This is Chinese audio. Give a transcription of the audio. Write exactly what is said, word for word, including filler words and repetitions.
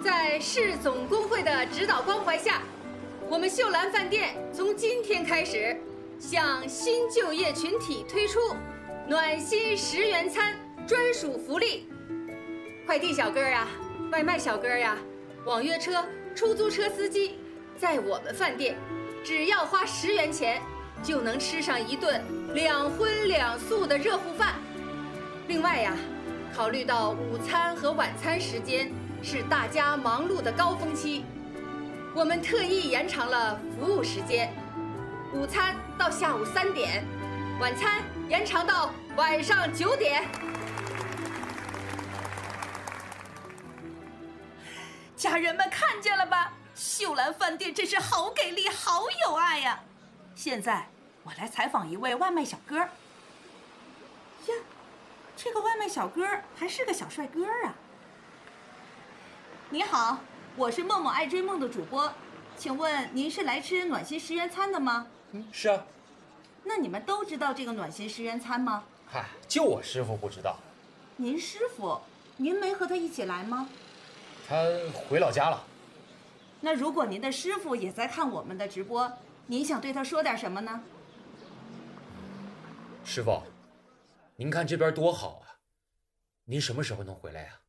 在市总工会的指导关怀下，我们秀兰饭店从今天开始，向新就业群体推出暖心十元餐专属福利。快递小哥呀，外卖小哥呀，网约车、出租车司机，在我们饭店，只要花十元钱，就能吃上一顿两荤两素的热乎饭。另外呀，考虑到午餐和晚餐时间是大家忙碌的高峰期，我们特意延长了服务时间，午餐到下午三点，晚餐延长到晚上九点。 家人们看见了吧？秀兰饭店真是好给力，好有爱呀！现在我来采访一位外卖小哥。呀，这个外卖小哥还是个小帅哥啊！你好，我是梦梦爱追梦的主播，请问您是来吃暖心十元餐的吗？ 嗯，是啊。 那你们都知道这个暖心十元餐吗？ 嗨，就我师傅不知道。 您师傅，您没和他一起来吗？ 他回老家了。 那如果您的师傅也在看我们的直播，您想对他说点什么呢？ 师傅，您看这边多好啊！您什么时候能回来呀？